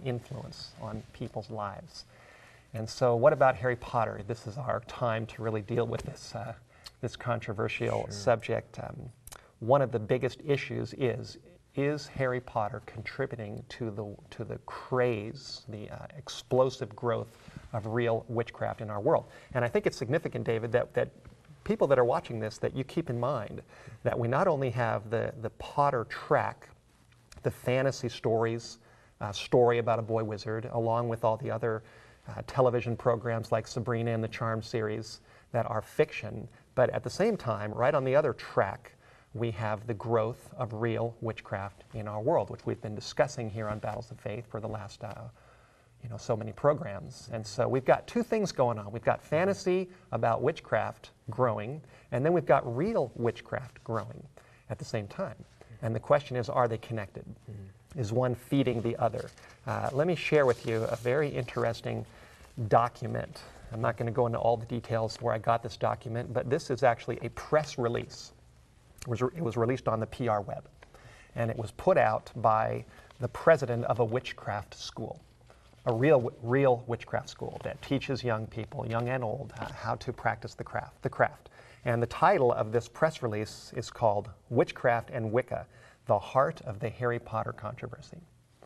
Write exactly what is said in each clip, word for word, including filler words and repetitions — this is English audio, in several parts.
influence on people's lives. And so what about Harry Potter? This is our time to really deal with this, uh, this controversial sure. subject. Um, one of the biggest issues is, is Harry Potter contributing to the, to the craze, the uh, explosive growth of real witchcraft in our world? And I think it's significant, David, that, that people that are watching this, that you keep in mind that we not only have the, the Potter track, the fantasy stories, uh, story about a boy wizard, along with all the other uh, television programs like Sabrina and the Charmed series that are fiction, but at the same time, right on the other track, we have the growth of real witchcraft in our world, which we've been discussing here on Battles of Faith for the last uh, you know, so many programs. And so we've got two things going on. We've got fantasy about witchcraft growing, and then we've got real witchcraft growing at the same time. And the question is, are they connected? Mm-hmm. Is one feeding the other? Uh, let me share with you a very interesting document. I'm not going to go into all the details where I got this document, but this is actually a press release. It was, re- it was released on the P R web, and it was put out by the president of a witchcraft school, a real, real witchcraft school that teaches young people, young and old, uh, how to practice the craft, the craft. And the title of this press release is called Witchcraft and Wicca, the Heart of the Harry Potter Controversy.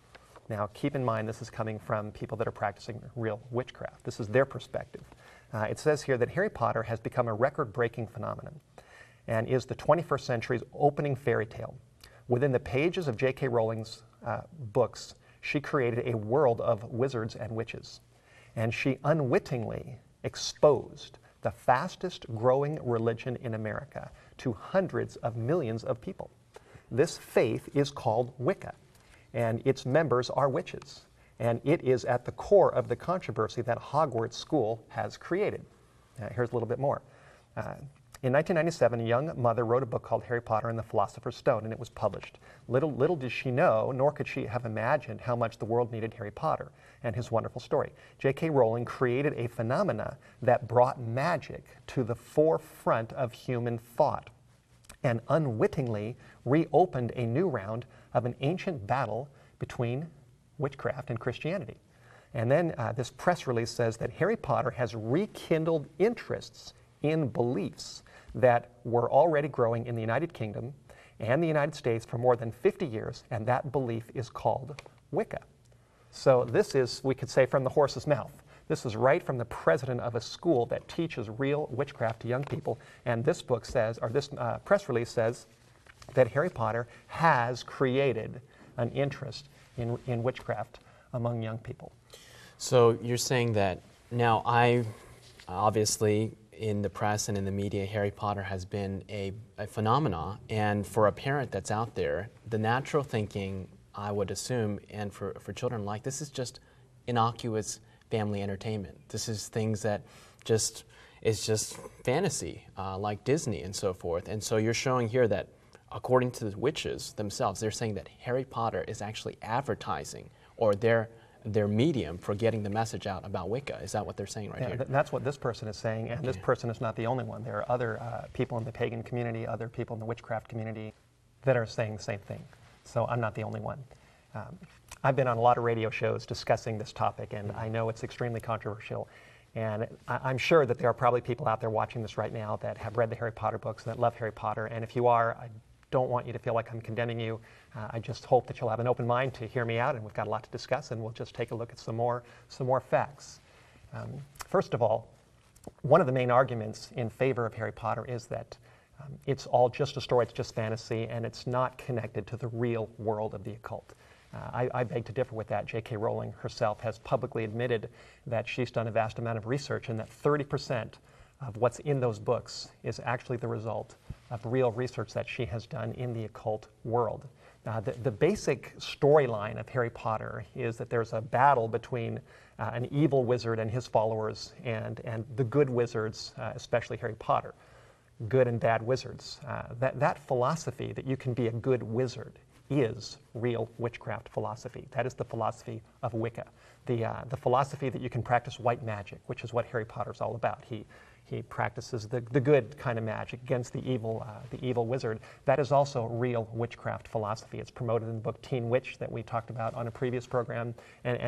Now, keep in mind, this is coming from people that are practicing real witchcraft. This is their perspective. Uh, it says here that Harry Potter has become a record-breaking phenomenon and is the twenty-first century's opening fairy tale. Within the pages of J K Rowling's uh, books, she created a world of wizards and witches, and she unwittingly exposed the fastest growing religion in America to hundreds of millions of people. This faith is called Wicca, and its members are witches, and it is at the core of the controversy that Hogwarts School has created. Uh, here's a little bit more. Uh, In nineteen ninety-seven, a young mother wrote a book called Harry Potter and the Philosopher's Stone, and it was published. Little, little did she know, nor could she have imagined how much the world needed Harry Potter and his wonderful story. J K Rowling created a phenomena that brought magic to the forefront of human thought and unwittingly reopened a new round of an ancient battle between witchcraft and Christianity. And then uh, this press release says that Harry Potter has rekindled interests in beliefs that were already growing in the United Kingdom and the United States for more than fifty years, and that belief is called Wicca. So this is, we could say, from the horse's mouth. This is right from the president of a school that teaches real witchcraft to young people, and this book says, or this uh, press release says, that Harry Potter has created an interest in, in witchcraft among young people. So you're saying that now I, obviously, in the press and in the media, Harry Potter has been a, a phenomena, and for a parent that's out there, the natural thinking, I would assume, and for, for children like, this is just innocuous family entertainment. This is things that just, is just fantasy, uh, like Disney and so forth. And so you're showing here that, according to the witches themselves, they're saying that Harry Potter is actually advertising, or they're their medium for getting the message out about Wicca. Is that what they're saying right yeah, here? Th- that's what this person is saying, and okay. This person is not the only one. There are other uh, people in the pagan community, other people in the witchcraft community that are saying the same thing. So I'm not the only one. Um, I've been on a lot of radio shows discussing this topic, and I know it's extremely controversial. And I- I'm sure that there are probably people out there watching this right now that have read the Harry Potter books, that love Harry Potter, and if you are, I don't want you to feel like I'm condemning you. Uh, I just hope that you'll have an open mind to hear me out, and we've got a lot to discuss, and we'll just take a look at some more, some more facts. Um, first of all, one of the main arguments in favor of Harry Potter is that um, it's all just a story, it's just fantasy, and it's not connected to the real world of the occult. Uh, I, I beg to differ with that. J K Rowling herself has publicly admitted that she's done a vast amount of research, and that thirty percent of what's in those books is actually the result of real research that she has done in the occult world. Uh, the, the basic storyline of Harry Potter is that there's a battle between uh, an evil wizard and his followers and, and the good wizards, uh, especially Harry Potter, good and bad wizards. Uh, that, that philosophy that you can be a good wizard is real witchcraft philosophy. That is the philosophy of Wicca. The, uh, the philosophy that you can practice white magic, which is what Harry Potter's all about. He, he practices the, the good kind of magic against the evil, uh, the evil wizard. That is also real witchcraft philosophy. It's promoted in the book Teen Witch that we talked about on a previous program, and,